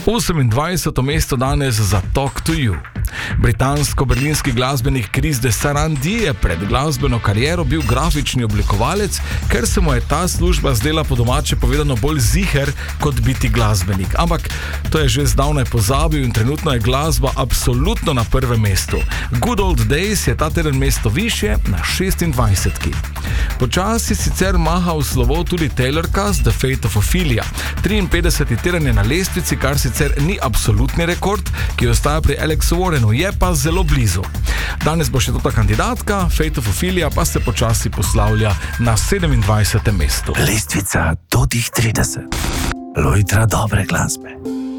28. mesto danes za Talk to You. Britansko-berlinski glasbenik Chris de Sarandi je pred glasbeno kariero bil grafični oblikovalec, ker se mu je ta služba zdela po domače povedano bolj ziher kot biti glasbenik. Ampak to je že zdavnaj pozabil in trenutno je glasba absolutno na prvem mestu. Good Old Days je ta teden mesto višje na 26. Počasi sicer maha v slovo tudi Taylorka z The Fate of Ophelia. 53. teden je na lestvici, kar sicer ni absolutni rekord, ki ostaja pri Alexu Warrenu, je pa zelo blizu. Danes bo še ta kandidatka, Fate of Ophelia pa se počasi poslavlja na 27. mestu. Lestvica do tih 30. Lojtra dobre glasbe.